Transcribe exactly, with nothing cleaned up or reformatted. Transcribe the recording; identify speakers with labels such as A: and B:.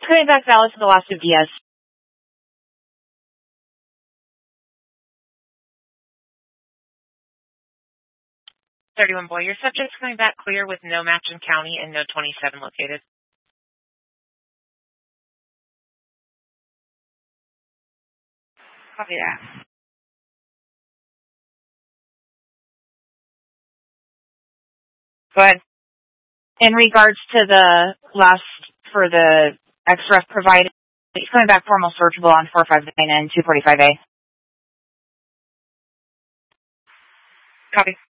A: Coming back valid to the last of Diaz.
B: thirty-one boy, your subject's coming back clear with no match in county and no twenty-seven located.
A: Copy that. Go ahead. In regards to the last, for the X R F provided, it's coming back formal searchable on four five nine and two forty-five A.
B: Copy.